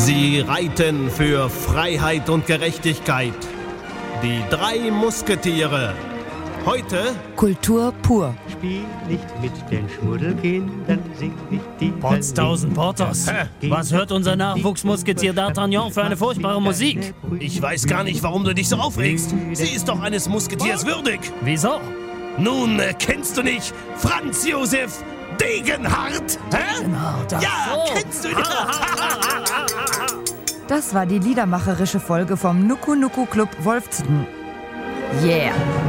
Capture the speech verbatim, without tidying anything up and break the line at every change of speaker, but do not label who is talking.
Sie reiten für Freiheit und Gerechtigkeit. Die drei Musketiere. Heute
Kultur pur.
Spiel nicht mit den Schmuddelkindern, sing nicht die...
Potztausend Portos. Was hört unser Nachwuchsmusketier D'Artagnan für eine furchtbare Musik?
Ich weiß gar nicht, warum du dich so aufregst. Sie ist doch eines Musketiers würdig.
Wieso?
Nun, äh, kennst du nicht Franz Josef Degenhardt? Hä?
Degenhardt, ach
Ja,
so.
kennst du ihn?
Das war die liedermacherische Folge vom Nuku Nuku Club Wolfsden. Yeah!